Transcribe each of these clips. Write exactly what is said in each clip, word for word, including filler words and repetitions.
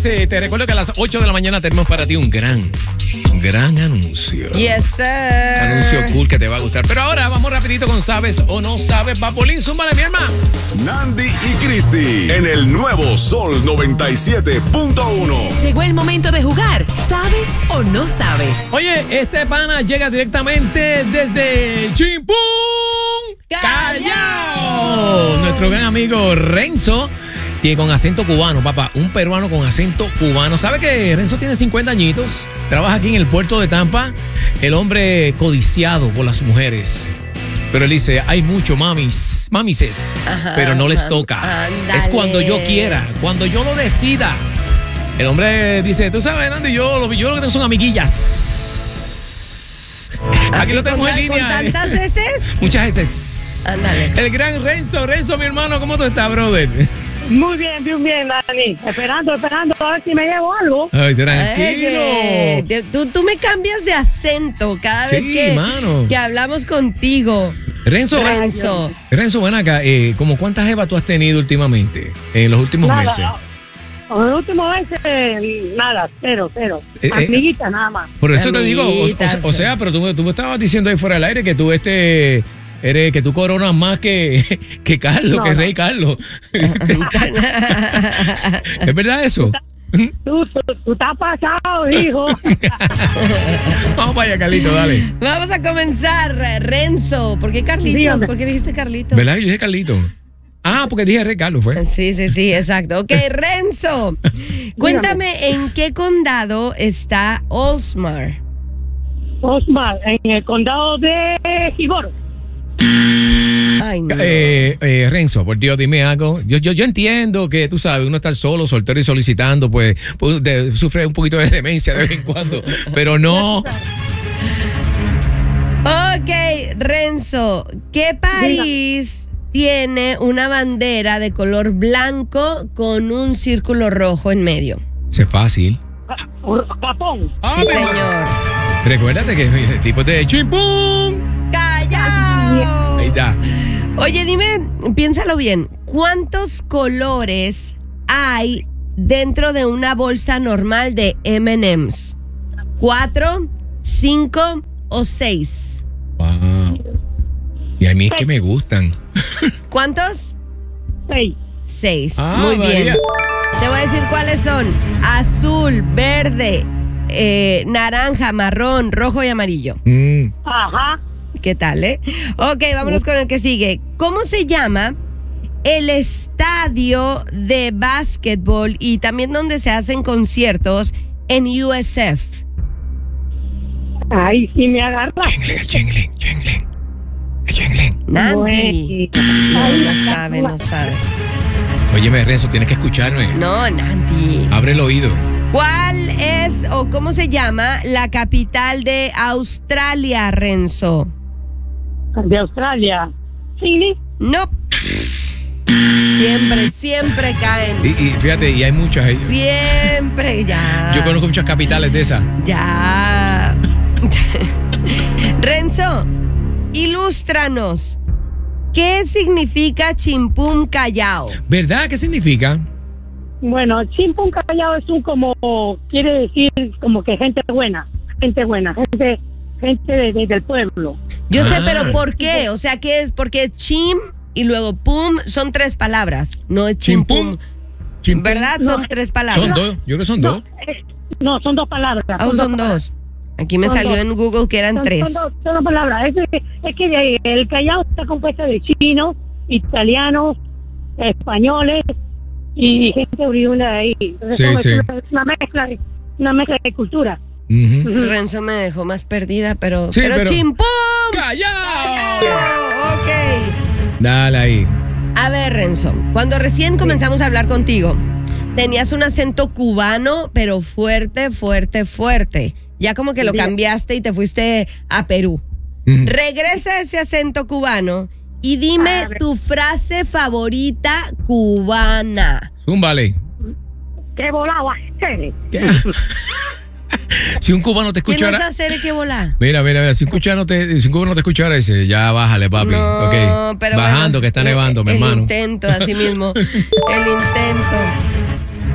eh, te recuerdo que a las ocho de la mañana tenemos para ti un gran, gran anuncio. Yes, sir. Anuncio cool que te va a gustar. Pero ahora vamos rapidito con ¿sabes o no sabes? Papolín, zúmbale, mi hermano. Nandy y Cristi en el nuevo Sol noventa y siete punto uno. Llegó el momento de jugar. ¿Sabes o no sabes? Oye, este pana llega directamente desde Chimpún, Callao. Nuestro gran amigo Renzo, tiene con acento cubano, papá. Un peruano con acento cubano. ¿Sabe que Renzo tiene cincuenta añitos? Trabaja aquí en el puerto de Tampa. El hombre codiciado por las mujeres. Pero él dice, hay mucho mamis, mamises, ajá, pero no les ajá, toca. Ándale. Es cuando yo quiera, cuando yo lo decida. El hombre dice, tú sabes, Nando, yo, lo, yo lo que tengo son amiguillas. Aquí lo tenemos en línea. ¿Con tantas veces? Muchas veces. Ándale. El gran Renzo. Renzo, mi hermano, ¿cómo tú estás, brother? Muy bien, bien, bien, Dani. Esperando, esperando a ver si me llevo algo. Ay, tranquilo. Ay, que, tú, tú me cambias de acento cada sí, vez que, mano. que hablamos contigo. Renzo, Renzo. Renzo, ven acá. Eh, ¿Cómo cuántas jevas tú has tenido últimamente en los últimos nada, meses? En los últimos meses, nada, cero, cero. Eh, Amiguitas, eh, nada más. Por eso te digo, o, o, o sea, pero tú, tú me estabas diciendo ahí fuera del aire que tú este... Eres que tú coronas más que, que Carlos, no, que no. Rey Carlos. ¿Es verdad eso? Tú, tú, tú estás pasado, hijo. Vamos para allá, Carlito, dale. Vamos a comenzar, Renzo. ¿Por qué Carlito? Dígame. ¿Por qué dijiste Carlito? ¿Verdad que yo dije Carlito? Ah, porque dije Rey Carlos, fue. Sí, sí, sí, exacto. Ok, Renzo, cuéntame en qué condado está Oldsmar. Oldsmar, en el condado de Hiboro. Ay, no. eh, eh, Renzo, por Dios, dime algo. Yo, yo, yo entiendo que tú sabes, uno estar solo, soltero y solicitando, pues, pues de, sufre un poquito de demencia de vez en cuando, pero no. Ok, Renzo, ¿qué país Diga. tiene una bandera de color blanco con un círculo rojo en medio? Es fácil. Japón. Sí, señor. Recuérdate que el tipo de Chimpún. ¡Callao! Ahí está. Oye, dime, piénsalo bien. ¿Cuántos colores hay dentro de una bolsa normal de eme and eme's? ¿Cuatro, cinco o seis? Wow. Y a mí es que me gustan. ¿Cuántos? Seis. Seis. Ah, muy María. bien. Te voy a decir cuáles son. Azul, verde, eh, naranja, marrón, rojo y amarillo. Mm. Ajá. ¿Qué tal, eh? Ok, vámonos con el que sigue. ¿Cómo se llama el estadio de básquetbol y también donde se hacen conciertos en U S F? Ay, sí me agarra. Jingling, jingling, jingling. Jingling. Nandy. No, no sabe, no sabe. Óyeme, Renzo, tienes que escucharme. No, Nandy. Abre el oído. ¿Cuál es o cómo se llama la capital de Australia, Renzo? De Australia. ¿Sydney? No. Siempre, siempre caen. Y, y fíjate, y hay muchas. Siempre, ya. Yo conozco muchas capitales de esas. Ya. Renzo, ilústranos. ¿Qué significa Chimpún Callao? ¿Verdad? ¿Qué significa? Bueno, Chimpún Callao es un como, quiere decir como que gente buena, gente buena, gente, gente de, de, del pueblo. Yo ah. sé, pero ¿por qué? O sea, ¿qué es? Porque chim y luego pum son tres palabras, no es chimpún. Chimpún. ¿Verdad? No, son tres palabras. Son dos, yo creo que son No, dos. eh, no, son dos palabras. Oh, son dos. Aquí me Son salió dos. en Google que eran Son, tres. son dos, son dos palabras. Es, es que el Callao está compuesto de chinos, italianos, españoles y gente oriunda de ahí. Entonces, Sí, es sí. una, una mezcla de, una mezcla de cultura. Uh-huh. Ujú. Renzo me dejó más perdida, pero, Sí, pero, pero- chimpún. ¡Callao! Ok. Dale ahí. A ver, Renzo, cuando recién comenzamos a hablar contigo, tenías un acento cubano, pero fuerte, fuerte, fuerte. Ya como que lo Sí. cambiaste y te fuiste a Perú. Uh-huh. Regresa ese acento cubano y dime A ver. tu frase favorita cubana. Zúmbale. ¿Qué volaba? ¿Qué? ¿Qué? Si un cubano te ¿Quién escuchara. es hacer que volar? Mira, mira, mira, si un cubano te, si un cubano te escuchara, dice, ya bájale, papi. No, Ok. pero Bajando, bueno, que está el- nevando, mi el hermano. intento, así mismo. El intento.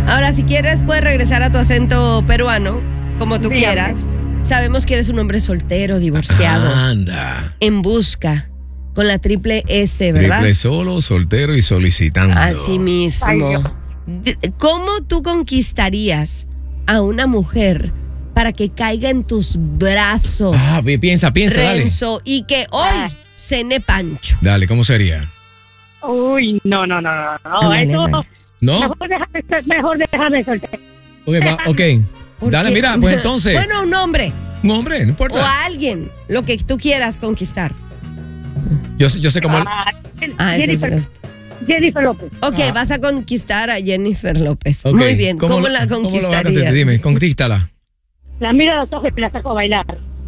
Ahora, si quieres, puedes regresar a tu acento peruano, como tú Dígame. quieras. Sabemos que eres un hombre soltero, divorciado, Anda. en busca, con la triple S, ¿verdad? Triple solo, soltero y solicitando. Así Ay, mismo. Dios. De- ¿Cómo tú conquistarías a una mujer para que caiga en tus brazos, Ah, pi- piensa, piensa, dale. Renzo, y que hoy Ah. cene Pancho? Dale, ¿cómo sería? Uy, no, no, no, no, no. Ándale, Eso, ándale. ¿No? mejor déjame, mejor déjame soltar. Ok, va, ok. ¿Por Dale, qué? mira, pues entonces. Bueno, un hombre Un hombre, no o importa. a alguien, lo que tú quieras conquistar. Yo, yo sé cómo. Ah, Ah, eso es Jennifer, esto. Jennifer López. Ok, Ah. vas a conquistar a Jennifer López. Ok, Muy bien. ¿Cómo, la ¿cómo lo vas a conquistarías? conquistar? Dime, conquístala. La miro a los ojos y la saco a bailar.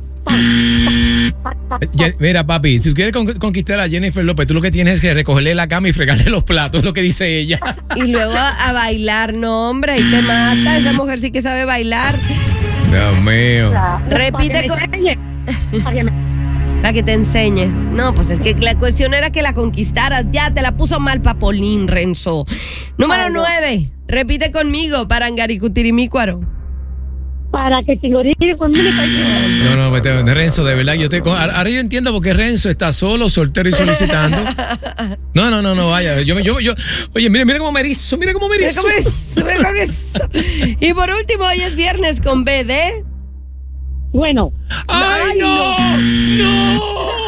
Eh, Ye- Mira, papi, si tú quieres con- conquistar a Jennifer López, tú lo que tienes es que recogerle la cama y fregarle los platos, es lo que dice ella. Y luego a, a bailar, no, hombre, ahí te mata. Esa mujer sí que sabe bailar. Dios mío. Repite Para que con- me enseñe. Para que me- Para que te enseñe. No, pues es que la cuestión era que la conquistaras. Ya te la puso mal Papolín, Renzo. Número Ay, no. nueve. Repite conmigo, Parangaricutirimícuaro. Para que chingorille conmigo. No, no, vete, Renzo, de verdad, yo te ahora ahora yo entiendo por qué Renzo está solo, soltero y solicitando. No, no, no, no, vaya. Yo, yo, yo, oye, mira, mira cómo me erizo, mira cómo me Mira erizo. cómo es, mira cómo es. Y por último, hoy es viernes con B D. Bueno, ¡Ay, no! ¡No!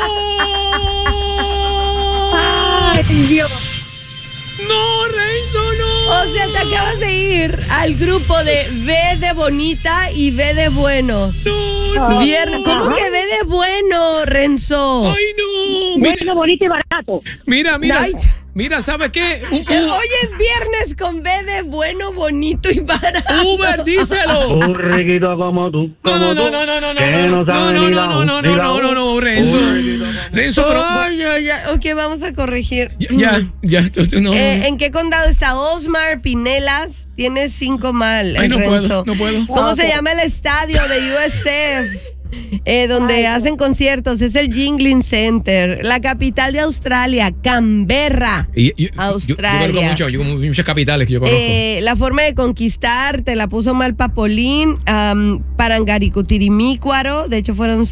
ay, Dios. ¡No, Renzo, no! O sea, te acabas de ir al grupo de B de bonita y B de bueno. ¡No, no! Viernes. ¿Cómo que B de bueno, Renzo? ¡Ay, no! Mira, Bueno, bonito y barato. mira, mira. Ay. Mira, ¿sabes qué? U- Eh, U- Hoy es viernes con B de bueno, bonito y barato. Uber, díselo. Un riquito como tú, No, como no, no, tú, no, no, no, que no, no, sabe no, ni no, la no, U, no, ni no, la no, U. no, no, Renzo. Un riquito como- Renzo, pero. Ay, ay, ay. Ok, vamos a corregir. Ya, ya, ya, tú- tú no. Eh, ¿En qué condado está Osmar Pinelas? Tienes cinco mal, Ay, el no Renzo. puedo, no puedo. ¿Cómo se llama el estadio de U S F? Eh, donde hacen conciertos, es el Jingling Center. La capital de Australia, Canberra. Y- y- yo- Yo, Australia. conozco mucho, yo conozco muchas capitales que yo conozco. Eh, la forma de conquistar te la puso mal Papolín, um, Parangaricutirimícuaro, de hecho fueron